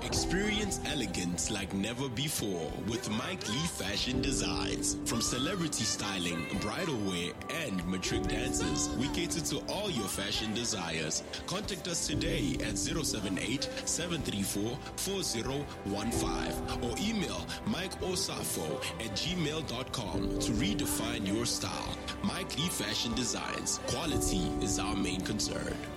Experience elegance like never before with Mike Lee Fashion Designs. From celebrity styling, bridal wear, and matric dances, we cater to all your fashion desires. Contact us today at 078-734-4015 or email mikeosafo@gmail.com to redefine your style. Mike Lee Fashion Designs. Quality is our main concern.